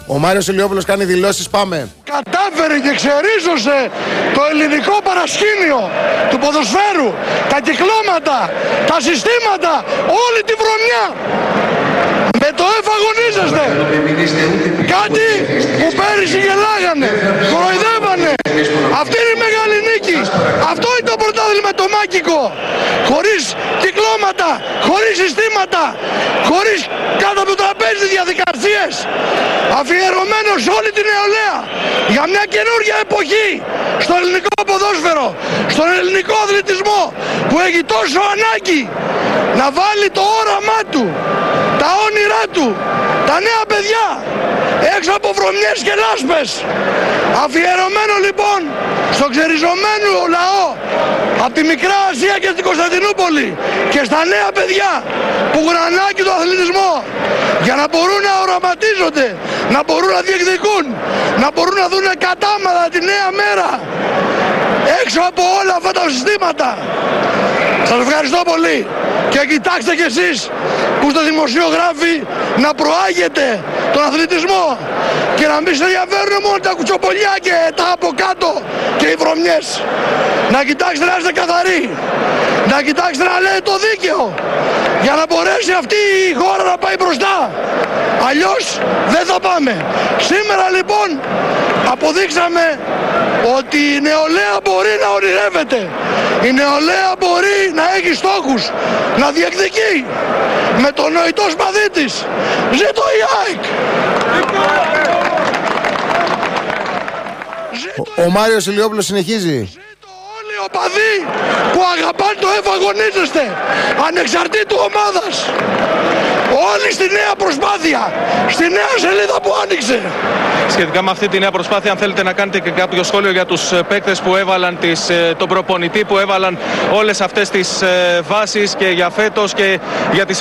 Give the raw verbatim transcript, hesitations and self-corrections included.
Ο Μάριος Ηλιόπουλος κάνει δηλώσεις, πάμε. Κατάφερε και ξερίζωσε το ελληνικό παρασκήνιο του ποδοσφαίρου, τα κυκλώματα, τα συστήματα, όλη τη βρωμιά. Με το F αγωνίζεστε. Κάτι που πέρυσι γελάγανε, κοροϊδεύανε. Αυτή είναι η μεγάλη νίκη. Αυτό είναι το πρωτάθλημα το μάκικο. Χωρίς κυκλώματα, χωρίς συστήματα, χωρίς κάτω από το τραπέζι διαδικασίες. Αφιερωμένο σε όλη την νεολαία για μια καινούργια εποχή στο ελληνικό ποδόσφαιρο, στον ελληνικό αθλητισμό που έχει τόσο ανάγκη να βάλει το όραμά του, τα όνειρά του, τα νέα παιδιά έξω από βρωμιές και λάσπες. Αφιερωμένο λοιπόν στο ξεριζωμένο λαό από τη Μικρά Ασία και στην Κωνσταντινούπολη και στα νέα παιδιά που έχουν ανάγκη το αθλητισμό για να μπορούν να οραματίζονται, να μπορούν να διεκδικούν, να μπορούν να δουν κατάματα τη νέα μέρα έξω από όλα αυτά τα συστήματα. Σας ευχαριστώ πολύ και κοιτάξτε κι εσείς που είστε δημοσιογράφοι να προάγετε τον αθλητισμό και να μην σε ενδιαφέρουν μόνο τα κουτσοπολιά και τα από κάτω και οι βρωμιές. Να κοιτάξετε να είστε καθαροί, να κοιτάξετε να λέτε το δίκαιο για να μπορέσει αυτή η χώρα να πάει μπροστά. Αλλιώς δεν θα πάμε. Σήμερα λοιπόν αποδείξαμε ότι η νεολαία μπορεί να ονειρεύεται. Η νεολαία μπορεί να έχει στόχους, να διεκδικεί με το νοητό σπαθί της. Ζήτω η ΑΕΚ! Ο, ο Μάριος Ηλιόπουλος συνεχίζει. Ζήτω όλοι οι οπαδοί που αγαπάνε το F αγωνίζεστε, ανεξαρτήτου ομάδας. Όλοι στη νέα προσπάθεια, στη νέα σελίδα που άνοιξε. Σχετικά με αυτή τη νέα προσπάθεια, αν θέλετε να κάνετε και κάποιο σχόλιο για τους παίκτες που έβαλαν, τις, τον προπονητή που έβαλαν όλες αυτές τις βάσεις και για φέτος και για τις